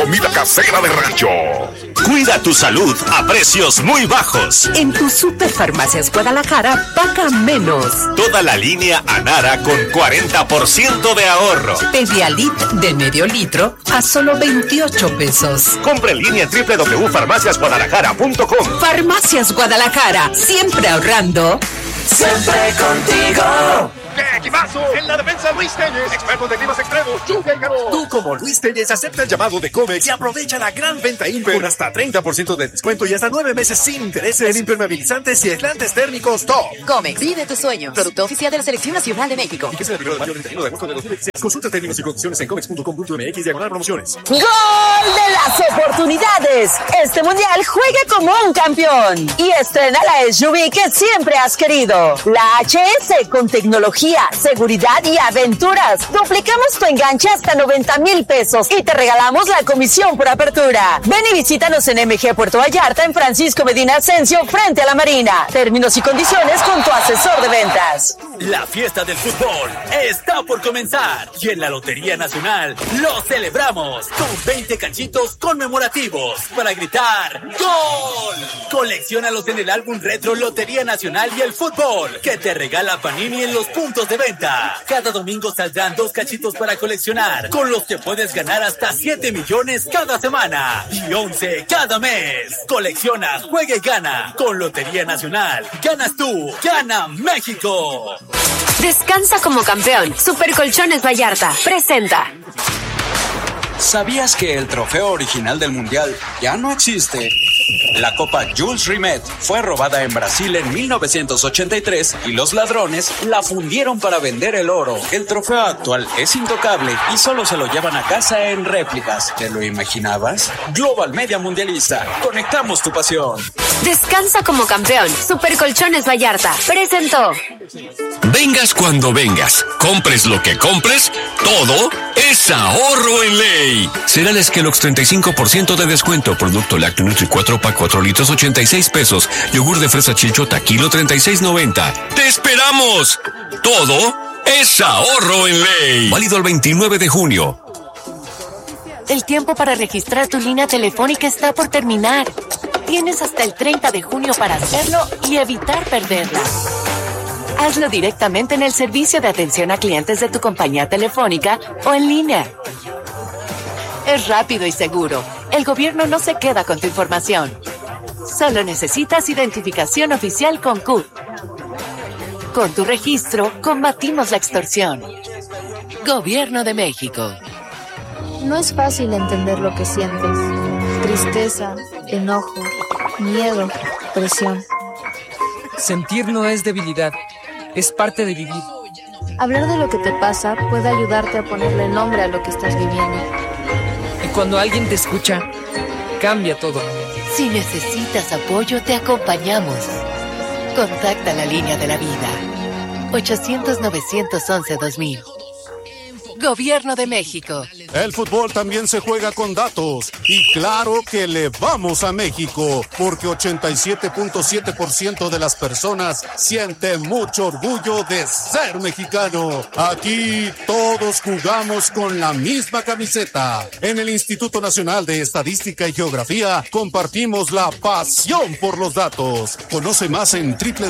comida casera de rancho. Cuida tu salud a precios muy bajos. En tu Superfarmacias Guadalajara, paga menos. Toda la línea Anara con 40% de ahorro. Pedialit de medio litro a solo 28 pesos. Compra en línea en www.farmaciasguadalajara.com. Farmacias Guadalajara, siempre ahorrando. Siempre contigo. ¡Qué equipazo! En la defensa, Luis Telles, experto de climas extremos. Tú, como Luis Telles, acepta el llamado de Comex y aprovecha la gran venta Imper con hasta 30% de descuento y hasta 9 meses sin intereses en impermeabilizantes y aislantes térmicos top. Comex, vive tus sueños. Producto oficial de la Selección Nacional de México. Y que sea el 1 de mayo al 31 de agosto de 2016. Consulta términos y condiciones en comex.com.mx/promociones. ¡Gol de las oportunidades! Este mundial juega como un campeón y estrena la SUV que siempre has querido. La HS con tecnología, seguridad y aventuras. Duplicamos tu enganche hasta 90,000 pesos y te regalamos la comisión por apertura. Ven y visítanos en MG Puerto Vallarta en Francisco Medina Ascencio frente a la Marina. Términos y condiciones con tu asesor de ventas. La fiesta del fútbol está por comenzar y en la Lotería Nacional lo celebramos con 20 cachitos conmemorativos para gritar ¡Gol! Colecciónalos en el álbum retro Lotería Nacional y el fútbol que te regala Panini en los puntos de venta. Cada domingo saldrán 2 cachitos para coleccionar, con los que puedes ganar hasta 7 millones cada semana y 11 cada mes. Colecciona, juega y gana. Con Lotería Nacional, ganas tú, gana México. Descansa como campeón. Supercolchones Vallarta presenta. ¿Sabías que el trofeo original del Mundial ya no existe? La Copa Jules Rimet fue robada en Brasil en 1983 y los ladrones la fundieron para vender el oro. El trofeo actual es intocable y solo se lo llevan a casa en réplicas. ¿Te lo imaginabas? Global Media Mundialista. Conectamos tu pasión. Descansa como campeón. Supercolchones Vallarta presentó. Vengas cuando vengas, compres lo que compres, todo es ahorro en ley. Cereales Kellogg's 35% de descuento, producto lácteo Nutri 4 pack 4 litros 86 pesos, yogur de fresa Chilchota kilo 36.90. ¡Te esperamos! Todo es ahorro en ley. Válido el 29 de junio. El tiempo para registrar tu línea telefónica está por terminar. Tienes hasta el 30 de junio para hacerlo y evitar perderla. Hazlo directamente en el servicio de atención a clientes de tu compañía telefónica o en línea. Es rápido y seguro. El gobierno no se queda con tu información. Solo necesitas identificación oficial con CUT. Con tu registro, combatimos la extorsión. Gobierno de México. No es fácil entender lo que sientes. Tristeza, enojo, miedo, presión. Sentir no es debilidad, es parte de vivir. Hablar de lo que te pasa puede ayudarte a ponerle nombre a lo que estás viviendo. Y cuando alguien te escucha, cambia todo. Si necesitas apoyo, te acompañamos. Contacta la línea de la vida. 800-911-2000. Gobierno de México. El fútbol también se juega con datos. Y claro que le vamos a México, porque 87.7% de las personas siente mucho orgullo de ser mexicano. Aquí todos jugamos con la misma camiseta. En el Instituto Nacional de Estadística y Geografía compartimos la pasión por los datos. Conoce más en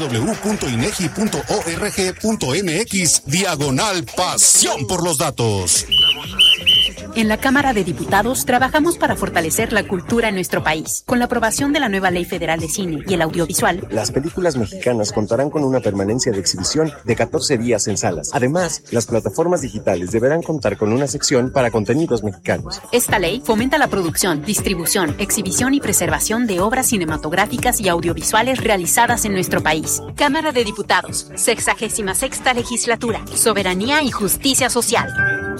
www.inegi.org.mx/pasión por los datos. En la Cámara de Diputados trabajamos para fortalecer la cultura en nuestro país. Con la aprobación de la nueva Ley Federal de Cine y el Audiovisual, las películas mexicanas contarán con una permanencia de exhibición de 14 días en salas. Además, las plataformas digitales deberán contar con una sección para contenidos mexicanos. Esta ley fomenta la producción, distribución, exhibición y preservación de obras cinematográficas y audiovisuales realizadas en nuestro país. Cámara de Diputados, 66ª Legislatura, Soberanía y Justicia Social.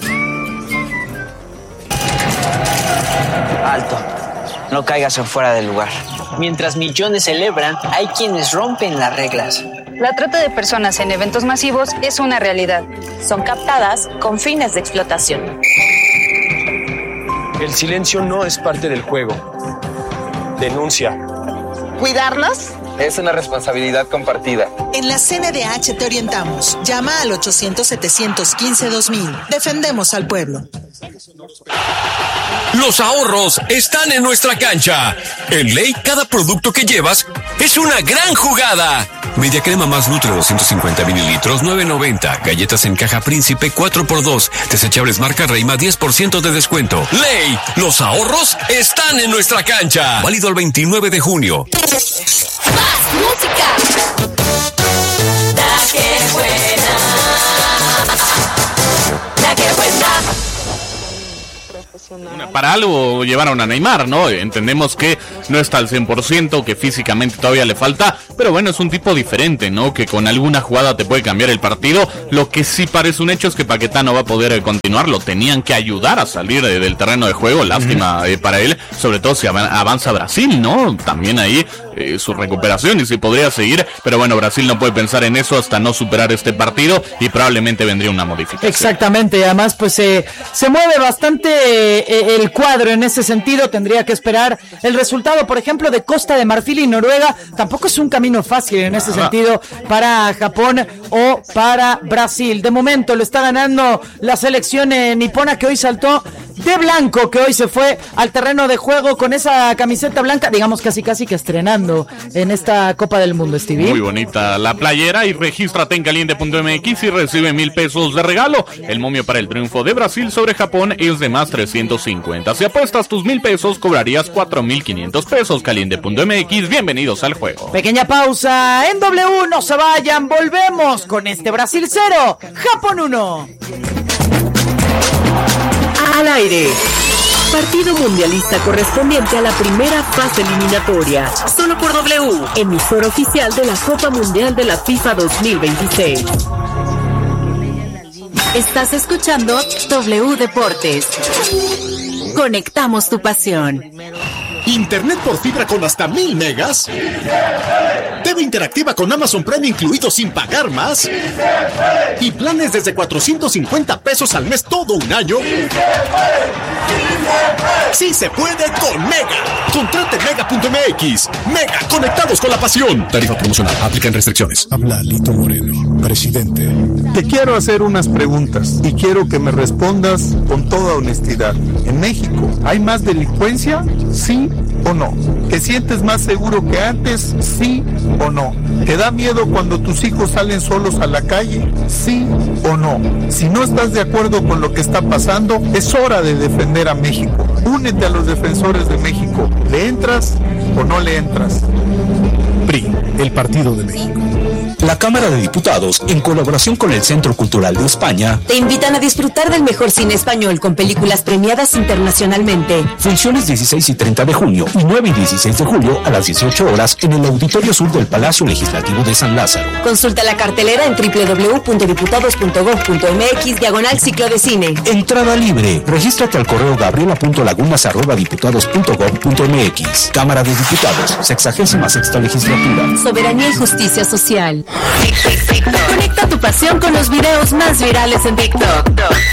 Alto, no caigas en fuera del lugar. Mientras millones celebran, hay quienes rompen las reglas. La trata de personas en eventos masivos es una realidad. Son captadas con fines de explotación. El silencio no es parte del juego. Denuncia. Cuidarnos Es una responsabilidad compartida. En la CNDH te orientamos. Llama al 800-715-2000. Defendemos al pueblo. Los ahorros están en nuestra cancha. En Ley, cada producto que llevas es una gran jugada. Media crema más Nutre 250 mililitros, 9.90. Galletas en caja Príncipe 4x2. Desechables marca Reima, 10% de descuento. Ley, los ahorros están en nuestra cancha. Válido el 29 de junio. ¡Más música! La que buena. La que buena. Para algo llevaron a Neymar, ¿no? Entendemos que no está al 100%, que físicamente todavía le falta, pero bueno, es un tipo diferente, ¿no? Que con alguna jugada te puede cambiar el partido. Lo que sí parece un hecho es que Paquetá no va a poder continuar, lo tenían que ayudar a salir del terreno de juego, lástima para él, sobre todo si avanza Brasil, ¿no? También ahí su recuperación y si podría seguir, pero bueno, Brasil no puede pensar en eso hasta no superar este partido y probablemente vendría una modificación. Exactamente, además pues se mueve bastante el cuadro en ese sentido, tendría que esperar el resultado, por ejemplo, de Costa de Marfil y Noruega. Tampoco es un camino fácil en ese sentido para Japón o para Brasil. De momento lo está ganando la selección nipona, que hoy saltó de blanco, que hoy se fue al terreno de juego con esa camiseta blanca, digamos casi que estrenando en esta Copa del Mundo, Stevie. Muy bonita la playera y regístrate en caliente.mx y recibe 1,000 pesos de regalo. El momio para el triunfo de Brasil sobre Japón es de más 350. Si apuestas tus 1,000 pesos, cobrarías 4,500 pesos. Caliente.mx, bienvenidos al juego. Pequeña pausa en W, no se vayan, volvemos con este Brasil 0, Japón 1. Al aire. Partido mundialista correspondiente a la primera fase eliminatoria. Solo por W, emisor oficial de la Copa Mundial de la FIFA 2026. Estás escuchando W Deportes. Conectamos tu pasión. Internet por fibra con hasta 1,000 megas. TV interactiva con Amazon Prime incluido sin pagar más. Y planes desde 450 pesos al mes todo un año. Sí se puede con Mega. Contrate Mega.mx. Mega, conectados con la pasión. Tarifa promocional, aplican restricciones. Habla Lito Moreno, presidente. Te quiero hacer unas preguntas y quiero que me respondas con toda honestidad. ¿En México hay más delincuencia? ¿Sí o no? ¿Te sientes más seguro que antes? ¿Sí o no? ¿Te da miedo cuando tus hijos salen solos a la calle? ¿Sí o no? Si no estás de acuerdo con lo que está pasando, es hora de defender a México. Únete a los defensores de México. ¿Le entras o no le entras? PRI, el Partido de México. La Cámara de Diputados, en colaboración con el Centro Cultural de España, te invitan a disfrutar del mejor cine español con películas premiadas internacionalmente. Funciones 16 y 30 de junio y 9 y 16 de julio a las 18 horas en el Auditorio Sur del Palacio Legislativo de San Lázaro. Consulta la cartelera en www.diputados.gov.mx/ciclo de cine. Entrada libre. Regístrate al correo gabriela.lagunas@diputados.gov.mx. Cámara de Diputados, 66ª Legislatura. Soberanía y justicia social. Conecta tu pasión con los videos más virales en TikTok.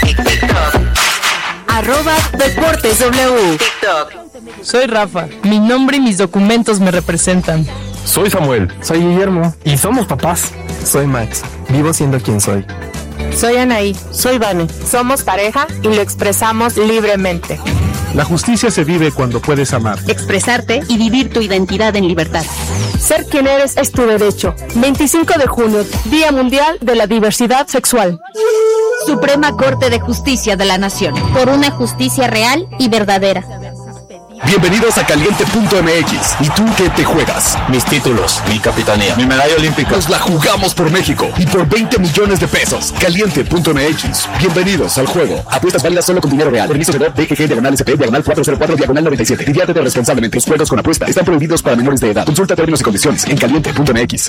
@DeportesW. TikTok. Soy Rafa. Mi nombre y mis documentos me representan. Soy Samuel. Soy Guillermo. Y somos papás. Soy Max. Vivo siendo quien soy. Soy Anaí. Soy Vane. Somos pareja y lo expresamos libremente. La justicia se vive cuando puedes amar, expresarte y vivir tu identidad en libertad. Ser quien eres es tu derecho. 25 de junio, Día Mundial de la Diversidad Sexual. Suprema Corte de Justicia de la Nación. Por una justicia real y verdadera. Bienvenidos a Caliente.mx. ¿Y tú qué te juegas? Mis títulos, mi capitanía, mi medalla olímpica. Nos la jugamos por México y por 20 millones de pesos. Caliente.mx. Bienvenidos al juego. Apuestas válidas solo con dinero real. Permiso de BGG/SP/404/97. Diviértete responsablemente. Los juegos con apuesta están prohibidos para menores de edad. Consulta términos y condiciones en Caliente.mx.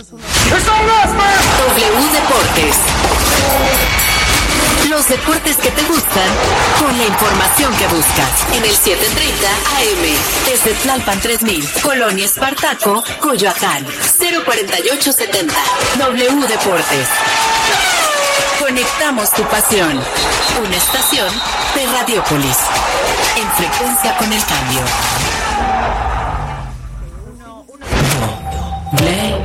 W Deportes. Los deportes que te gustan con la información que buscas. En el 730 AM. Desde Tlalpan 3000. Colonia Espartaco, Coyoacán. 04870. W Deportes. Conectamos tu pasión. Una estación de Radiópolis. En frecuencia con el cambio. Play.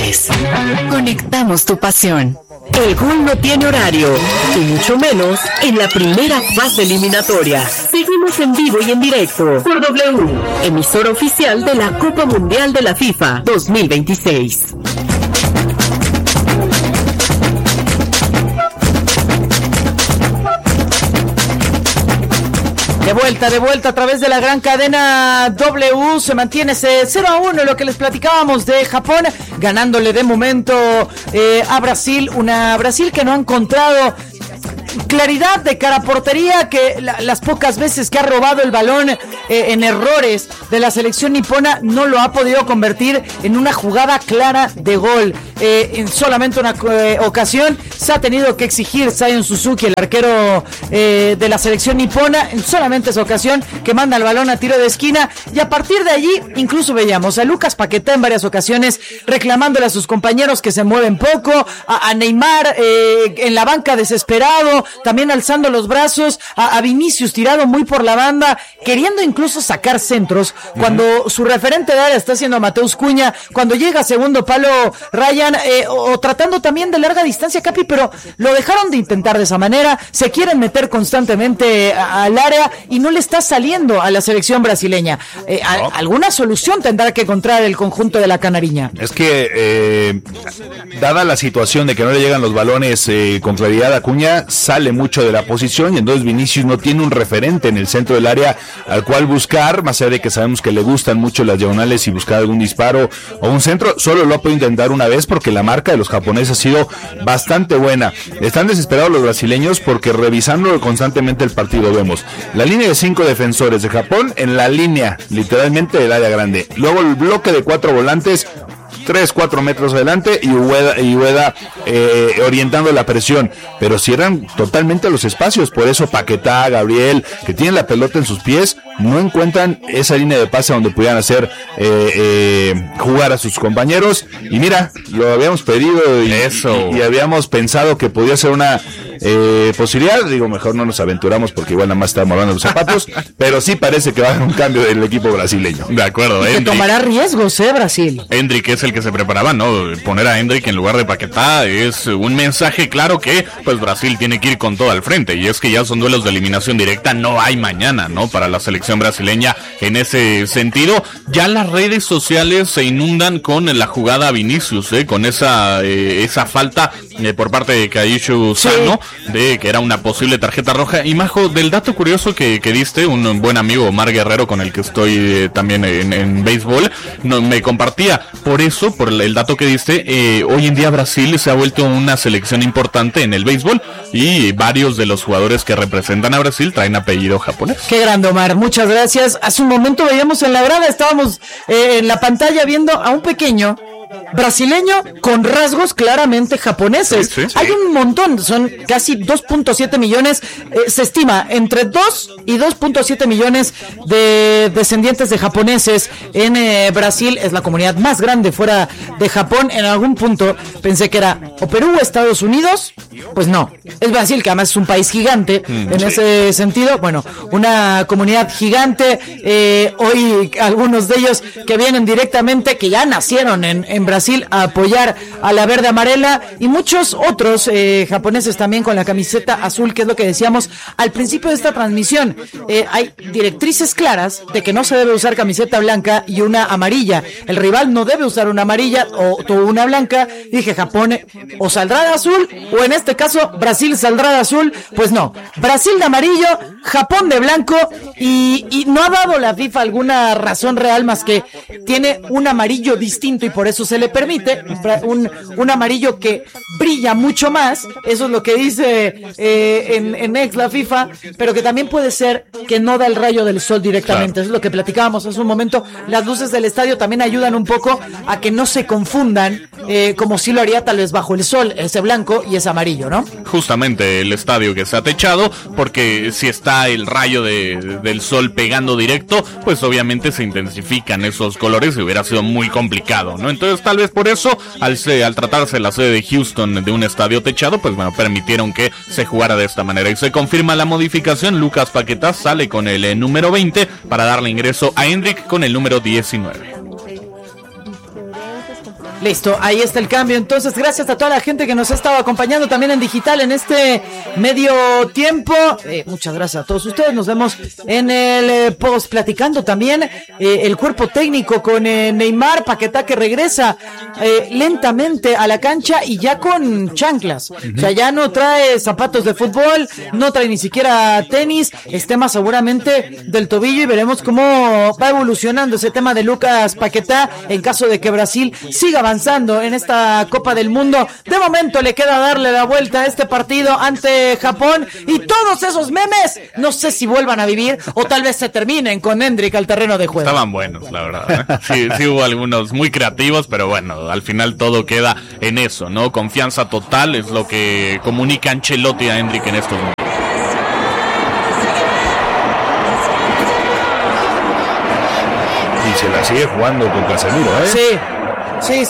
Deportes. Conectamos tu pasión. El gol no tiene horario, y mucho menos en la primera fase eliminatoria. Seguimos en vivo y en directo por W, emisora oficial de la Copa Mundial de la FIFA 2026. De vuelta a través de la gran cadena W. Se mantiene ese 0-1, lo que les platicábamos de Japón, ganándole de momento a Brasil. Una Brasil que no ha encontrado claridad de cara a portería, que las pocas veces que ha robado el balón en errores de la selección nipona no lo ha podido convertir en una jugada clara de gol. En solamente una ocasión se ha tenido que exigir Zion Suzuki, el arquero de la selección nipona, en solamente esa ocasión, que manda el balón a tiro de esquina, y a partir de allí incluso veíamos a Lucas Paquetá en varias ocasiones reclamándole a sus compañeros que se mueven poco, a Neymar en la banca desesperado, también alzando los brazos, a Vinicius tirado muy por la banda, queriendo incluso sacar centros, cuando su referente de área está siendo Mateus Cunha, cuando llega a segundo palo Ryan, o tratando también de larga distancia Capi, pero lo dejaron de intentar de esa manera. Se quieren meter constantemente al área y no le está saliendo a la selección brasileña. Alguna solución tendrá que encontrar el conjunto de la Canariña. Es que dada la situación de que no le llegan los balones con claridad a Cunha, sale mucho de la posición, y entonces Vinicius no tiene un referente en el centro del área al cual buscar, más allá de que sabemos que le gustan mucho las diagonales y buscar algún disparo o un centro. Solo lo ha podido intentar una vez, porque la marca de los japoneses ha sido bastante buena. Están desesperados los brasileños, porque revisando constantemente el partido vemos la línea de 5 defensores de Japón en la línea literalmente del área grande, luego el bloque de 4 volantes 3-4 metros adelante, y Ueda orientando la presión, pero cierran totalmente los espacios. Por eso Paquetá, Gabriel, que tienen la pelota en sus pies, no encuentran esa línea de pase donde pudieran hacer jugar a sus compañeros. Y mira, lo habíamos pedido y habíamos pensado que podía ser una posibilidad. Digo, mejor no nos aventuramos, porque igual nada más estamos hablando de los zapatos, pero sí parece que va a haber un cambio del equipo brasileño. De acuerdo, que tomará riesgos, Brasil. Hendrik es el que se preparaba, ¿no? Poner a Hendrik en lugar de Paquetá es un mensaje claro que pues Brasil tiene que ir con todo al frente, y es que ya son duelos de eliminación directa, no hay mañana, ¿no? Para la selección brasileña en ese sentido. Ya las redes sociales se inundan con la jugada a Vinicius, con esa falta por parte de Kaishu Sano, de que era una posible tarjeta roja. Y Majo, del dato curioso que diste, un buen amigo, Omar Guerrero, con el que estoy también en béisbol, me compartía por el dato que diste. Hoy en día Brasil se ha vuelto una selección importante en el béisbol, y varios de los jugadores que representan a Brasil traen apellido japonés. Qué grande, Omar, muchas gracias. Hace un momento veíamos en la grada, estábamos en la pantalla viendo a un pequeño brasileño con rasgos claramente japoneses. Sí. Hay un montón, son casi 2.7 millones, se estima entre 2 y 2.7 millones de descendientes de japoneses en Brasil. Es la comunidad más grande fuera de Japón. En algún punto pensé que era o Perú o Estados Unidos, pues no, es Brasil, que además es un país gigante en ese sentido. Bueno, una comunidad gigante. Hoy algunos de ellos que vienen directamente, que ya nacieron en Brasil, a apoyar a la verde amarela, y muchos otros japoneses también con la camiseta azul, que es lo que decíamos al principio de esta transmisión. Hay directrices claras de que no se debe usar camiseta blanca y una amarilla. El rival no debe usar una amarilla o una blanca. Dije, Japón o saldrá de azul, o en este caso Brasil saldrá de azul. Pues no, Brasil de amarillo, Japón de blanco, y no ha dado la FIFA alguna razón real más que tiene un amarillo distinto, y por eso se le permite un amarillo que brilla mucho más. Eso es lo que dice en ex la FIFA, pero que también puede ser que no da el rayo del sol directamente. Claro. Eso es lo que platicábamos hace un momento. Las luces del estadio también ayudan un poco a que no se confundan, como si lo haría tal vez bajo el sol, ese blanco y ese amarillo, ¿no? Justamente el estadio que se ha techado, porque si está el rayo del sol pegando directo, pues obviamente se intensifican esos colores y hubiera sido muy complicado, ¿no? Entonces tal vez por eso, al tratarse la sede de Houston de un estadio techado, pues bueno, permitieron que se jugara de esta manera. Y se confirma la modificación. Lucas Paquetá sale con el número 20 para darle ingreso a Hendrik con el número 19. Listo, ahí está el cambio. Entonces, gracias a toda la gente que nos ha estado acompañando también en digital en este medio tiempo. Muchas gracias a todos ustedes. Nos vemos en el post platicando también el cuerpo técnico con Neymar. Paquetá que regresa lentamente a la cancha y ya con chanclas. O sea, ya no trae zapatos de fútbol, no trae ni siquiera tenis. Es tema seguramente del tobillo y veremos cómo va evolucionando ese tema de Lucas Paquetá en caso de que Brasil siga avanzando en esta Copa del Mundo. De momento le queda darle la vuelta a este partido ante Japón y todos esos memes no sé si vuelvan a vivir o tal vez se terminen con Hendrik al terreno de juego. Estaban buenos, la verdad. Sí hubo algunos muy creativos, pero bueno, al final todo queda en eso, ¿no? Confianza total es lo que comunica Ancelotti a Hendrik en estos momentos. Y se la sigue jugando con Casemiro, ¿eh? Sí.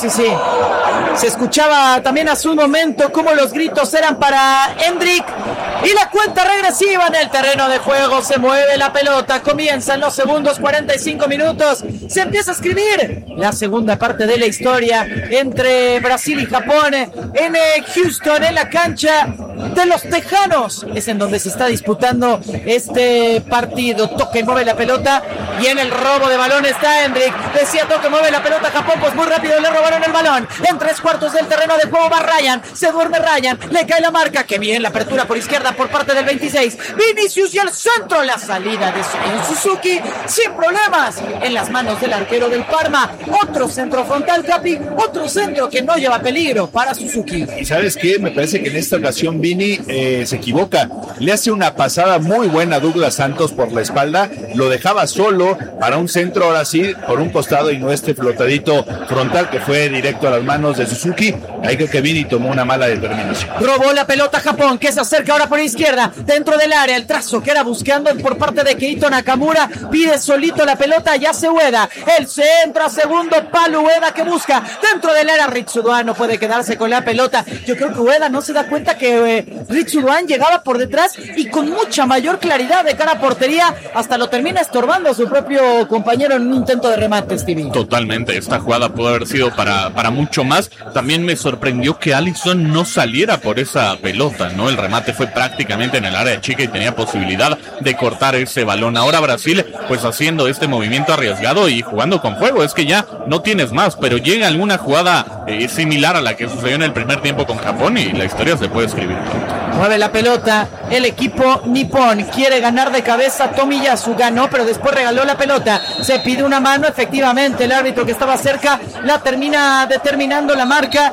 Se escuchaba también hace un momento cómo los gritos eran para Hendrik. Y la cuenta regresiva en el terreno de juego. Se mueve la pelota. Comienzan los segundos 45 minutos. Se empieza a escribir la segunda parte de la historia entre Brasil y Japón en Houston, en la cancha de los Tejanos. Es en donde se está disputando este partido. Toca y mueve la pelota. Y en el robo de balón está Hendrik. Decía Toca y mueve la pelota Japón. Pues muy rápido le robaron el balón. En 3/4 del terreno de juego va Ryan. Se duerme Ryan. Le cae la marca. Que bien la apertura por izquierda por parte del 26. Vinicius y el centro. La salida de Suzuki sin problemas en las manos del arquero del Parma. Otro centro frontal, Capi. Otro centro que no lleva peligro para Suzuki. Y ¿sabes qué? Me parece que en esta ocasión Vini se equivoca. Le hace una pasada muy buena a Douglas Santos por la espalda. Lo dejaba solo para un centro, ahora sí, por un costado y no este flotadito frontal que fue directo a las manos de Suzuki. Ahí creo que Vini tomó una mala determinación. Robó la pelota Japón, que se acerca ahora por izquierda, dentro del área. El trazo que era buscando por parte de Keito Nakamura. Pide solito la pelota, ya se Ueda. El centro a segundo palo, Ueda que busca dentro del área. Ritsudoan no puede quedarse con la pelota. Yo creo que Ueda no se da cuenta que Ritsudoan llegaba por detrás y con mucha mayor claridad de cara a portería, hasta lo termina estorbando a su propio compañero en un intento de remate, Stevie. Totalmente, esta jugada pudo haber sido para mucho más. También me sorprendió que Alisson no saliera por esa pelota, ¿no? El remate fue prácticamente en el área chica y tenía posibilidad de cortar ese balón. Ahora Brasil, pues haciendo este movimiento arriesgado y jugando con fuego. Es que ya no tienes más, pero llega alguna jugada similar a la que sucedió en el primer tiempo con Japón y la historia se puede escribir. Mueve la pelota el equipo nipón, quiere ganar de cabeza. Tomiyasu ganó, pero después regaló la pelota. Se pide una mano, efectivamente el árbitro que estaba cerca la termina determinando la marca.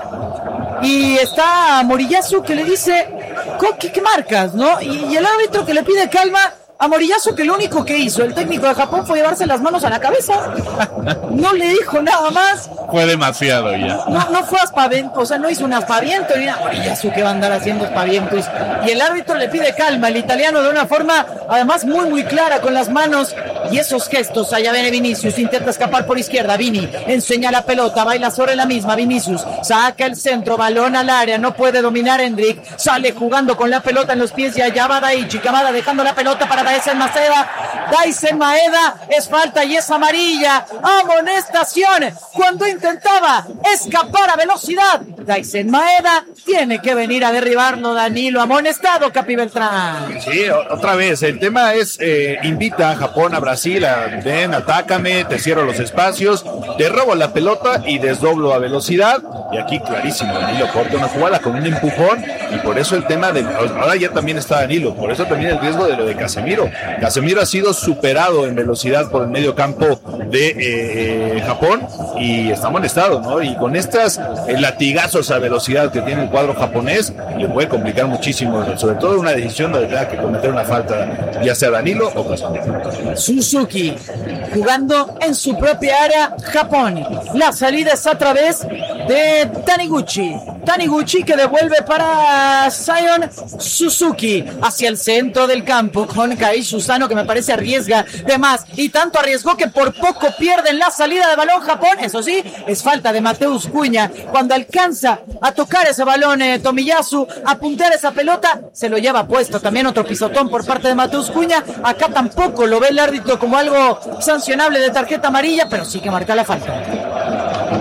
Y está Moriyasu que le dice ¿qué marcas? ¿No? Y el árbitro que le pide calma a Moriyasu, que lo único que hizo el técnico de Japón fue llevarse las manos a la cabeza. No le dijo nada más. Fue demasiado ya. No fue aspaviento, o sea, no hizo un aspaviento. Y mira, Moriyasu que va a andar haciendo aspavientos. Y el árbitro le pide calma, el italiano, de una forma además muy clara con las manos y esos gestos. Allá viene Vinicius, intenta escapar por izquierda. Vini enseña la pelota, baila sobre la misma. Vinicius saca el centro, balón al área, no puede dominar Hendrik. Sale jugando con la pelota en los pies y allá va Daichi Kamada dejando la pelota para Daisen Maeda. Es falta y es amarilla. Amonestación cuando intentaba escapar a velocidad. Daisen Maeda tiene que venir a derribarlo. Danilo amonestado, Capi Beltrán. Sí, otra vez, el tema es invita a Japón, a Brasil, ven, atácame, te cierro los espacios, te robo la pelota y desdoblo a velocidad. Y aquí clarísimo, Danilo corta una jugada con un empujón y por eso el tema de ahora ya también está Danilo, por eso también el riesgo de lo de Casemiro. Casemiro ha sido superado en velocidad por el medio campo de Japón y está amonestado, ¿no? Y con estas latigazos a velocidad que tiene el cuadro japonés, le puede complicar muchísimo, sobre todo una decisión donde tenga que cometer una falta, ya sea Danilo o Casemiro. Suzuki jugando en su propia área, Japón. La salida es a través de Taniguchi que devuelve para Zion Suzuki hacia el centro del campo con Kai Susano, que me parece arriesga de más y tanto arriesgó que por poco pierden la salida de balón Japón. Eso sí, es falta de Mateus Cunha cuando alcanza a tocar ese balón Tomiyasu, a puntear esa pelota, se lo lleva puesto. También otro pisotón por parte de Mateus Cunha. Acá tampoco lo ve el árbitro como algo sancionable de tarjeta amarilla, pero sí que marca la falta.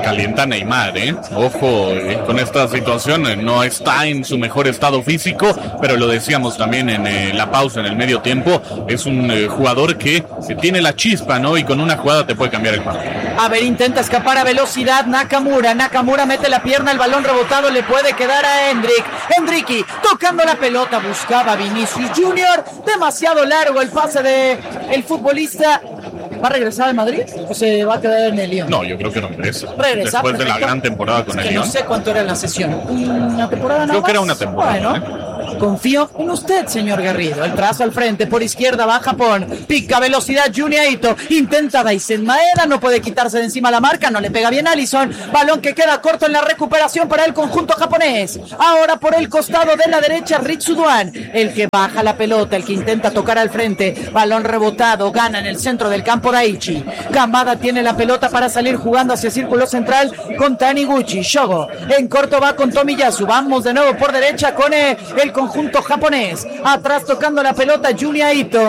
calienta Neymar, Ojo con esta situación, no está en su mejor estado físico, pero lo decíamos también en la pausa, en el medio tiempo, es un jugador que tiene la chispa, ¿no? Y con una jugada te puede cambiar el partido. A ver, intenta escapar a velocidad Nakamura mete la pierna, el balón rebotado le puede quedar a Endricky tocando la pelota, buscaba Vinicius Junior, demasiado largo el pase de el futbolista. ¿Va a regresar al Madrid o se va a quedar en el Lyon? No, yo creo que regresa. Después de la gran temporada con el Lyon. No sé cuánto era la sesión. ¿Una temporada? Creo que era una temporada. Bueno, confío en usted, señor Garrido. El trazo al frente, por izquierda va Japón. Pica velocidad Junya Ito. Intenta Daisen Maeda, no puede quitarse de encima la marca, no le pega bien Alisson. Balón que queda corto en la recuperación para el conjunto japonés. Ahora por el costado de la derecha, Ritsu Doan, el que baja la pelota, el que intenta tocar al frente. Balón rebotado, gana en el centro del campo Daichi. Kamada tiene la pelota para salir jugando hacia círculo central con Taniguchi. Shogo en corto va con Tomiyasu. Vamos de nuevo por derecha con el conjunto japonés. Atrás tocando la pelota Junya Ito.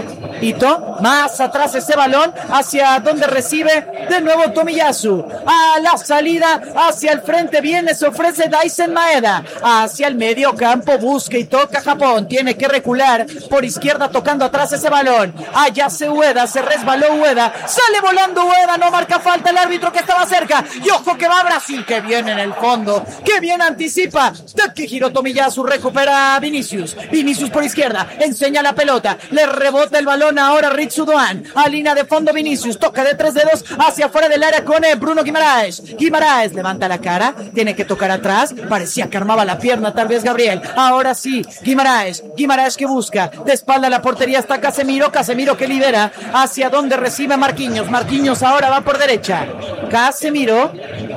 Más atrás ese balón hacia donde recibe de nuevo Tomiyasu. A la salida hacia el frente viene, se ofrece Daisen Maeda. Hacia el medio campo busca y toca Japón. Tiene que recular por izquierda tocando atrás ese balón. Allá se Ueda, se resbaló Ueda. Sale volando Ueda, no marca falta el árbitro que estaba cerca. Y ojo que va Brasil, que viene en el fondo. Que bien anticipa. Takehiro Tomiyasu recupera a Vinicius por izquierda, enseña la pelota, le rebota el balón ahora Ritsu Doan, a línea de fondo Vinicius, toca de 3 dedos hacia afuera del área con Bruno Guimaraes levanta la cara, tiene que tocar atrás, parecía que armaba la pierna tal vez Gabriel, ahora sí, Guimaraes que busca, de espalda a la portería está Casemiro que libera, hacia donde recibe Marquinhos ahora va por derecha, Casemiro,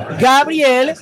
Gabriel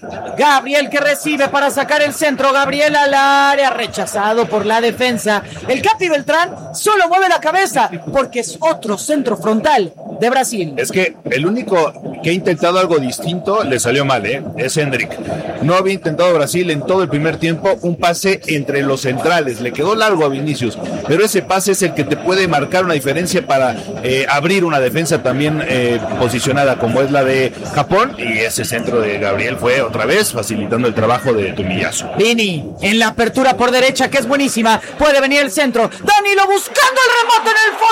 que recibe para sacar el centro, Gabriel al área, rechazado por la defensa. El Capi Beltrán solo mueve la cabeza porque es otro centro frontal de Brasil. Es que el único que ha intentado algo distinto le salió mal, es Hendrick. No había intentado Brasil en todo el primer tiempo un pase entre los centrales, le quedó largo a Vinicius, pero ese pase es el que te puede marcar una diferencia para abrir una defensa también posicionada como es la de Japón, y ese centro de Gabriel fue otra vez facilitando el trabajo de Tomiyasu. Vini en la apertura por derecha que es buenísima, puede venir el centro, Danilo buscando el remate en el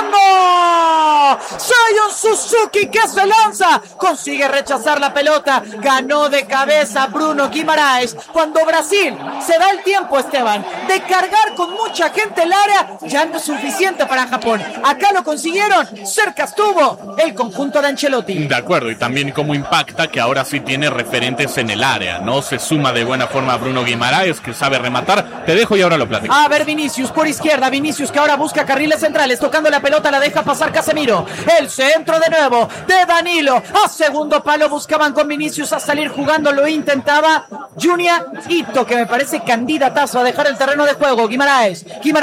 fondo, Sion Suzuki que se lanza, consigue rechazar la pelota, ganó de cabeza Bruno Guimaraes. Cuando Brasil se da el tiempo, Esteban, de cargar con mucha gente el área, ya no es suficiente para Japón. Acá lo consiguieron, cerca estuvo el conjunto de Ancelotti. De acuerdo, y también cómo impacta que ahora sí tiene referentes en el área, ¿no? Se suma de buena forma Bruno Guimaraes, que sabe rematar. Te dejo y ahora lo platico. A ver, Vinicius por izquierda, Vinicius que ahora busca carriles centrales, tocando la pelota, la deja pasar Casemiro. El centro de nuevo de Danilo, a segundo palo buscaban con Vinicius a salir jugando, lo intentaba Junya Ito, que me parece candidatazo a dejar el terreno de juego. Guimaraes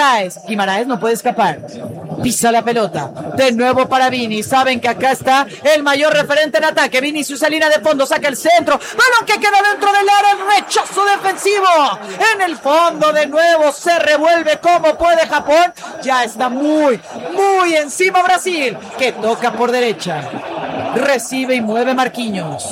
no puede escapar, pisa la pelota, de nuevo para Vini, saben que acá está el mayor referente en ataque, Vinicius a línea de fondo, saca el centro, balón que queda dentro del área, el rechazo defensivo, en el fondo de nuevo, se revuelve como puede Japón, ya está muy encima Brasil, que toca por derecha, recibe y mueve Marquinhos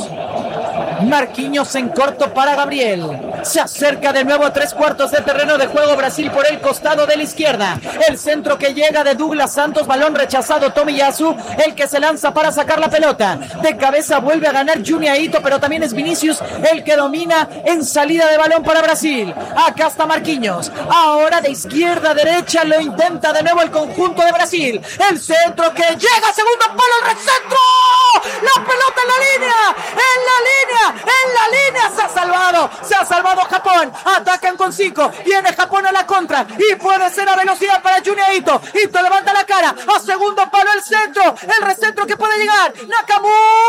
en corto para Gabriel, se acerca de nuevo a 3/4 de terreno de juego Brasil por el costado de la izquierda, el centro que llega de Douglas Santos, balón rechazado Tomiyasu, el que se lanza para sacar la pelota, de cabeza vuelve a ganar Junya Ito, pero también es Vinicius el que domina en salida de balón para Brasil. Acá está Marquinhos, ahora de izquierda a derecha lo intenta de nuevo el conjunto de Brasil, el centro que llega, segundo palo, el recentro, la pelota en la línea, se ha salvado Japón, atacan con 5, viene Japón a la contra y puede ser a velocidad para Junya Ito levanta la cara, a segundo palo el centro, el recentro que puede llegar,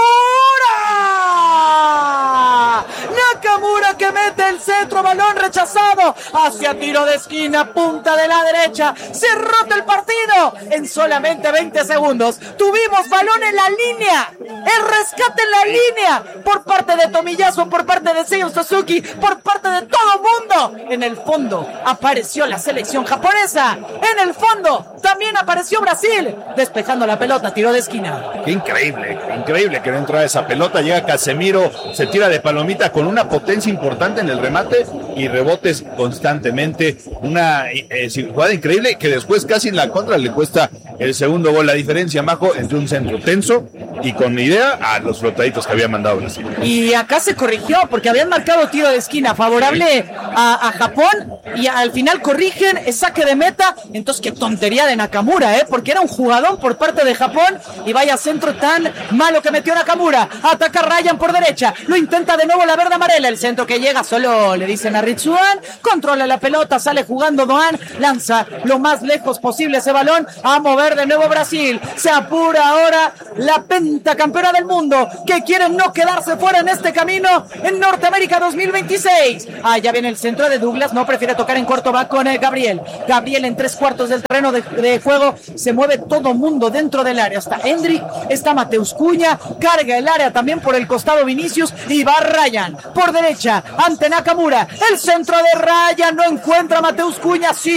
Nakamura que mete el centro, balón rechazado pasado, hacia tiro de esquina, punta de la derecha, se rota el partido en solamente 20 segundos. Tuvimos balón en la línea, el rescate en la línea, por parte de Tomiyasu, por parte de Seiya Suzuki, por parte de todo mundo. En el fondo apareció la selección japonesa, en el fondo también apareció Brasil, despejando la pelota, tiro de esquina. Qué increíble que no entrara esa pelota. Llega Casemiro, se tira de palomita con una potencia importante en el remate y rebotes constantemente. Una jugada increíble que después casi en la contra le cuesta el segundo gol. La diferencia, Majo, entre un centro tenso y con idea a los flotaditos que había mandado Brasil. Y acá se corrigió porque habían marcado tiro de esquina favorable a Japón y al final corrigen, es saque de meta. Entonces qué tontería de Nakamura, porque era un jugador por parte de Japón y vaya centro tan malo que metió Nakamura. Ataca Ryan por derecha, lo intenta de nuevo la verde amarela, el centro que llega solo le dicen a Ritsuan, controla la pelota, sale jugando Doan, lanza lo más lejos posible ese balón, a mover de nuevo Brasil, se apura ahora la pentacampeona del mundo, que quiere no quedarse fuera en este camino en Norteamérica 2026. Ya viene el centro de Douglas, no prefiere tocar en corto, va con Gabriel en 3/4 del terreno de juego, se mueve todo mundo dentro del área, está Hendrik, está Mateus Cunha, carga el área también por el costado Vinicius y va Ryan por derecha ante Nakamura, el centro de Ryan, no encuentra a Mateus Cunha, sí